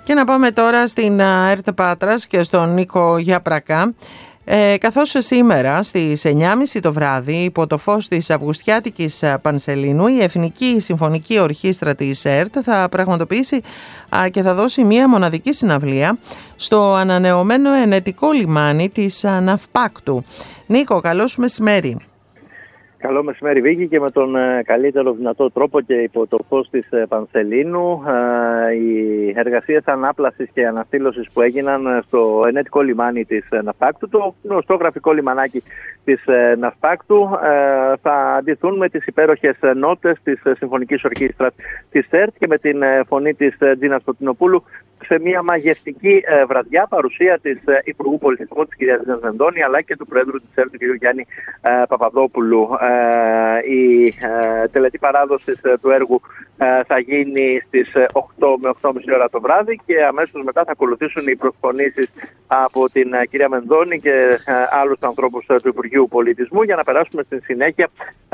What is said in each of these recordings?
Και να πάμε τώρα στην ΕΡΤ Πάτρας και στον Νίκο Γιαπρακά. Καθώς σήμερα στις 9.30 το βράδυ, υπό το φως της Αυγουστιάτικης Πανσελίνου, η Εθνική Συμφωνική Ορχήστρα της ΕΡΤ θα πραγματοποιήσει και θα δώσει μία μοναδική συναυλία στο ανανεωμένο ενετικό λιμάνι της Ναυπάκτου. Νίκο, καλό σου μεσημέρι. Καλό μεσημέρι, Βίκη, και με τον καλύτερο δυνατό τρόπο και υπό το φως της Πανσελίνου οι εργασίες ανάπλασης και αναστήλωσης που έγιναν στο ενετικό λιμάνι της Ναυπάκτου, το γνωστό γραφικό λιμανάκι της Ναυπάκτου, θα αντιθούν με τις υπέροχες νότες της Συμφωνικής Ορχήστρας της ΕΡΤ και με την φωνή της Τζίνας Κωτεινοπούλου σε μια μαγευτική βραδιά, παρουσία της Υπουργού Πολιτισμού της κυρίας Τζίνας Μενδώνη, αλλά και του Προέδρου της ΕΡΤ, του κ. Γιάννη Παπαδόπουλου. Η τελετή παράδοσης του έργου θα γίνει στις 8 με 8.30 ώρα το βράδυ και αμέσως μετά θα ακολουθήσουν οι προσφωνήσεις από την κυρία Μενδώνη και άλλους ανθρώπους του Υπουργείου Πολιτισμού, για να περάσουμε στη συνέχεια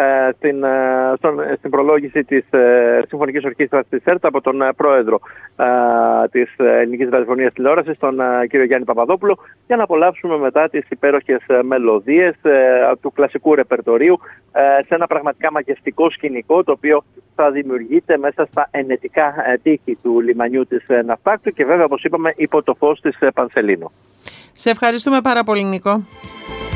στην προλόγηση της Συμφωνικής Ορχήστρας της ΕΡΤ από τον Πρόεδρο της Ελληνικής Ραδιοφωνίας Τηλεόρασης, τον κύριο Γιάννη Παπαδόπουλο, για να απολαύσουμε μετά τις υπέροχες μελωδίες του κλασικού ρεπερτορίου σε ένα πραγματικά μαγευτικό σκηνικό, το οποίο θα δημιουργείται μέσα στα ενετικά τείχη του λιμανιού της Ναυπάκτου και βέβαια, όπως είπαμε, υπό το φως της Πανσελίνου. Σε ευχαριστούμε πάρα πολύ, Νίκο.